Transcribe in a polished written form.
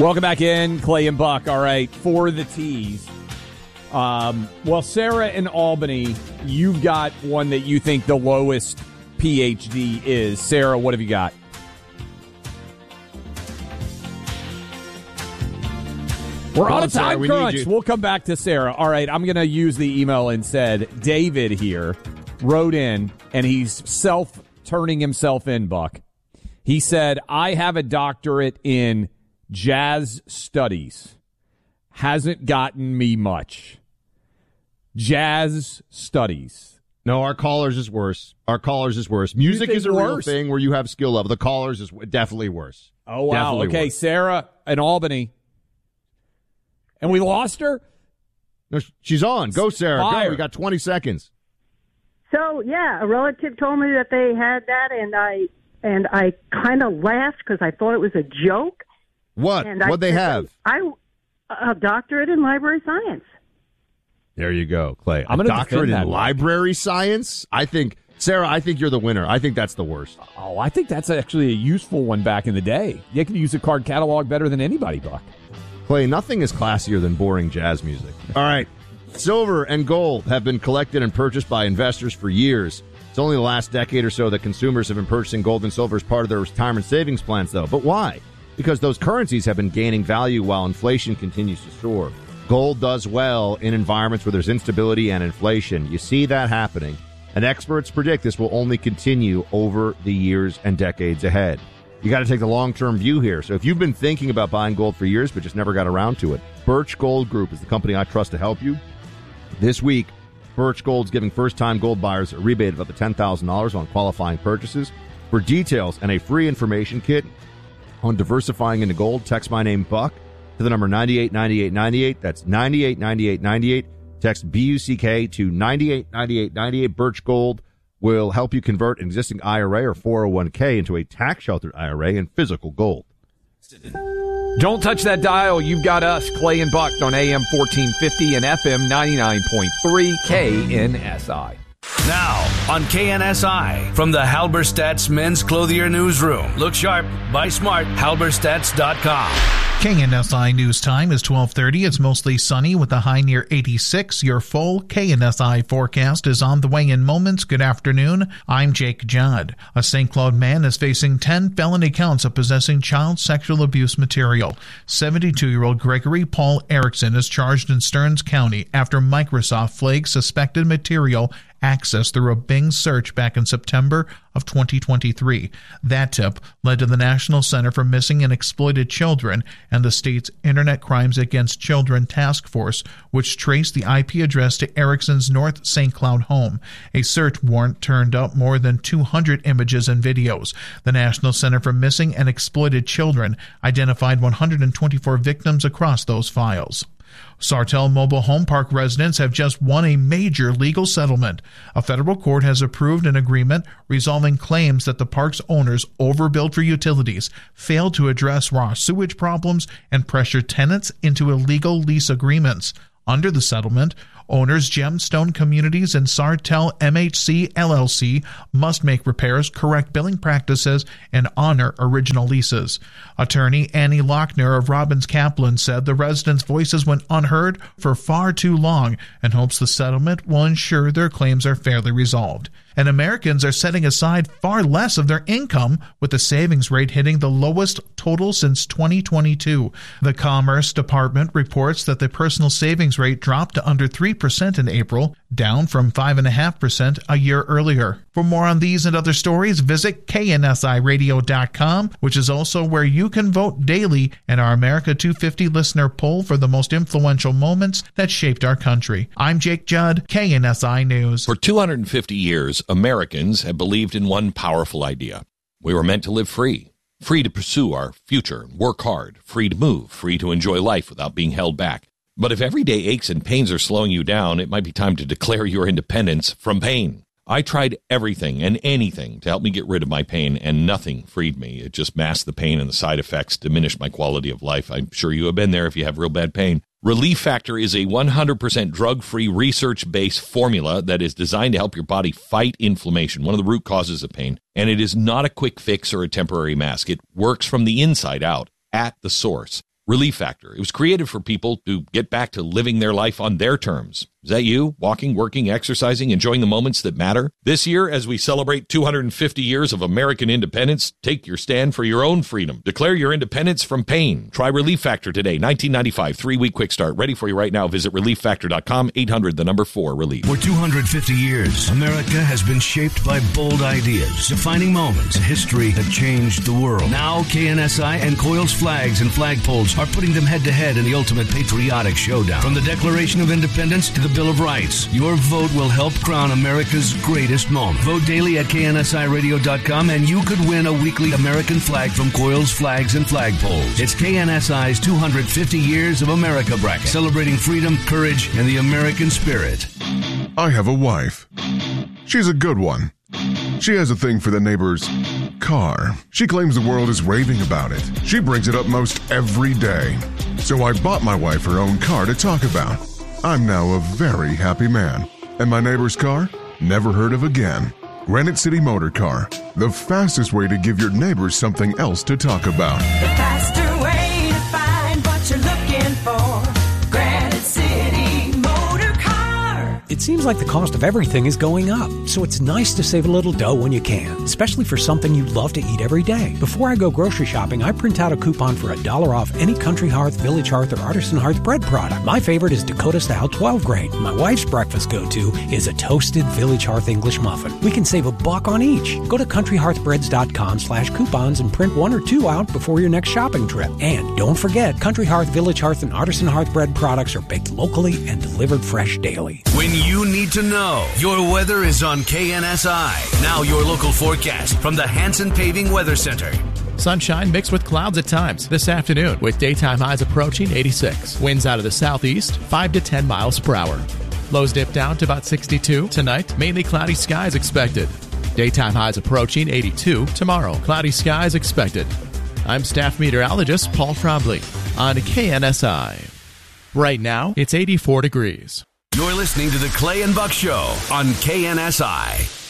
Welcome back in, Clay and Buck. All right, for the tease. Well, Sarah in Albany, you've got one that you think the lowest PhD is. Sarah, what have you got? We're on a time crunch. We'll come back to Sarah. All right, I'm going to use the email instead. David here wrote in, and he's turning himself in, Buck. He said, I have a doctorate in jazz studies. Hasn't gotten me much. Jazz studies. No, our callers is worse. Music is a real thing where you have skill level. The callers is definitely worse. Oh, wow. Definitely okay, worse. Sarah in Albany. And we lost her? No, she's on. Go, Sarah. Fire. Go. We got 20 seconds. So, yeah, a relative told me that they had that, and I kind of laughed because I thought it was a joke. What? What'd they have? A doctorate in library science. There you go, Clay. I'm a doctorate in library science? Sarah, I think you're the winner. I think that's the worst. Oh, I think that's actually a useful one back in the day. You can use a card catalog better than anybody, Buck. Clay, nothing is classier than boring jazz music. All right. Silver and gold have been collected and purchased by investors for years. It's only the last decade or so that consumers have been purchasing gold and silver as part of their retirement savings plans, though. But why? Because those currencies have been gaining value while inflation continues to soar. Gold does well in environments where there's instability and inflation. You see that happening. And experts predict this will only continue over the years and decades ahead. You got to take the long-term view here. So if you've been thinking about buying gold for years but just never got around to it, Birch Gold Group is the company I trust to help you. This week, Birch Gold's giving first-time gold buyers a rebate of up to $10,000 on qualifying purchases. For details and a free information kit on diversifying into gold, text my name, Buck, to the number 989898. That's 989898. Text BUCK to 989898. Birch Gold will help you convert an existing IRA or 401k into a tax-sheltered IRA in physical gold. Don't touch that dial. You've got us, Clay and Buck, on AM 1450 and FM 99.3 KNSI. Now on KNSI from the Halberstadt's Men's Clothier Newsroom. Look sharp, buy smart, halberstadts.com. KNSI News Time is 12:30. It's mostly sunny with a high near 86. Your full KNSI forecast is on the way in moments. Good afternoon. I'm Jake Judd. A St. Cloud man is facing 10 felony counts of possessing child sexual abuse material. 72-year-old Gregory Paul Erickson is charged in Stearns County after Microsoft flagged suspected material access through a Bing search back in September of 2023. That tip led to the National Center for Missing and Exploited Children and the state's Internet Crimes Against Children Task Force, which traced the IP address to Erickson's North St. Cloud home. A search warrant turned up more than 200 images and videos. The National Center for Missing and Exploited Children identified 124 victims across those files. Sartell Mobile Home Park residents have just won a major legal settlement. A federal court has approved an agreement resolving claims that the park's owners overbilled for utilities, failed to address raw sewage problems, and pressured tenants into illegal lease agreements. Under the settlement, owners Gemstone Communities and Sartell MHC LLC must make repairs, correct billing practices, and honor original leases. Attorney Annie Lochner of Robbins Kaplan said the residents' voices went unheard for far too long and hopes the settlement will ensure their claims are fairly resolved. And Americans are setting aside far less of their income, with the savings rate hitting the lowest total since 2022. The Commerce Department reports that the personal savings rate dropped to under 3% in April, down from 5.5% a year earlier. For more on these and other stories, visit KNSIRadio.com, which is also where you can vote daily in our America 250 listener poll for the most influential moments that shaped our country. I'm Jake Judd, KNSI News. For 250 years, Americans have believed in one powerful idea. We were meant to live free to pursue our future, work hard, free to move, free to enjoy life without being held back. But if everyday aches and pains are slowing you down, it might be time to declare your independence from pain. I tried everything and anything to help me get rid of my pain, and nothing freed me. It just masked the pain, and the side effects diminished my quality of life. I'm sure you have been there if you have real bad pain. Relief Factor is a 100% drug-free, research-based formula that is designed to help your body fight inflammation, one of the root causes of pain. And it is not a quick fix or a temporary mask. It works from the inside out, at the source. Relief Factor. It was created for people to get back to living their life on their terms. Is that you? Walking, working, exercising, enjoying the moments that matter? This year, as we celebrate 250 years of American independence, take your stand for your own freedom. Declare your independence from pain. Try Relief Factor today. 1995, 3-week quick start. Ready for you right now. Visit ReliefFactor.com, 800-4-RELIEF. For 250 years, America has been shaped by bold ideas, defining moments in history that changed the world. Now, KNSI and Coils Flags and Flagpoles are putting them head-to-head in the ultimate patriotic showdown. From the Declaration of Independence to the Bill of Rights, your vote will help crown America's greatest moment. Vote daily at KNSIRadio.com and you could win a weekly American flag from Coils Flags and Flagpoles. It's KNSI's 250 Years of America bracket, celebrating freedom, courage, and the American spirit. I have a wife. She's a good one. She has a thing for the neighbor's car. She claims the world is raving about it. She brings it up most every day. So I bought my wife her own car to talk about. I'm now a very happy man. And my neighbor's car? Never heard of again. Granite City Motor Car. The fastest way to give your neighbors something else to talk about. The faster way to find what you're looking for. Granite City Motor Car. It seems like the cost of everything is going up, so it's nice to save a little dough when you can, especially for something you love to eat every day. Before I go grocery shopping, I print out a coupon for $1 off any Country Hearth, Village Hearth, or Artisan Hearth bread product. My favorite is Dakota Style 12 grain. My wife's breakfast go-to is a toasted Village Hearth English muffin. We can save $1 on each. Go to countryhearthbreads.com/coupons and print 1 or 2 out before your next shopping trip. And don't forget, Country Hearth, Village Hearth, and Artisan Hearth bread products are baked locally and delivered fresh daily. When you need to know, your weather is on KNSI. Now your local forecast from the Hanson Paving Weather Center. Sunshine mixed with clouds at times this afternoon, with daytime highs approaching 86. Winds out of the southeast, 5 to 10 miles per hour. Lows dip down to about 62. Tonight, mainly cloudy skies expected. Daytime highs approaching 82. Tomorrow, cloudy skies expected. I'm staff meteorologist Paul Trombley on KNSI. Right now, it's 84 degrees. You're listening to the Clay and Buck Show on KNSI.